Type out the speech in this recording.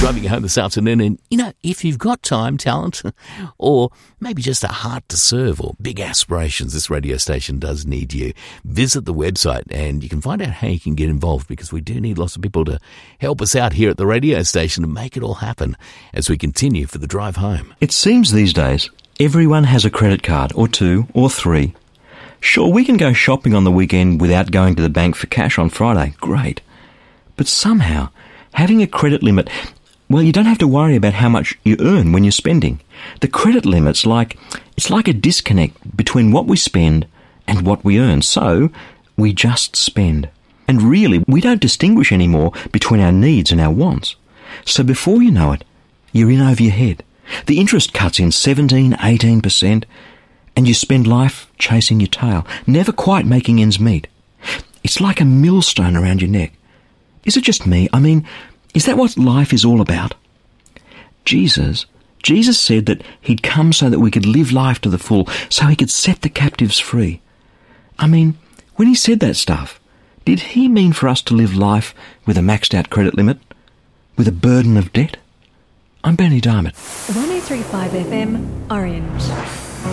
driving home this afternoon, and, you know, if you've got time, talent, or maybe just a heart to serve or big aspirations, this radio station does need you. Visit the website and you can find out how you can get involved, because we do need lots of people to help us out here at the radio station and make it all happen as we continue for the drive home. It seems these days everyone has a credit card, or two, or three. Sure, we can go shopping on the weekend without going to the bank for cash on Friday. Great. But somehow, having a credit limit, well, you don't have to worry about how much you earn when you're spending. The credit limit's like a disconnect between what we spend and what we earn. So, we just spend. And really, we don't distinguish anymore between our needs and our wants. So before you know it, you're in over your head. The interest cuts in 17, 18%, and you spend life chasing your tail, never quite making ends meet. It's like a millstone around your neck. Is it just me? I mean, is that what life is all about? Jesus said that he'd come so that we could live life to the full, so he could set the captives free. I mean, when he said that stuff, did he mean for us to live life with a maxed out credit limit? With a burden of debt? I'm Bernie Diamond. 103.5 FM, Orange.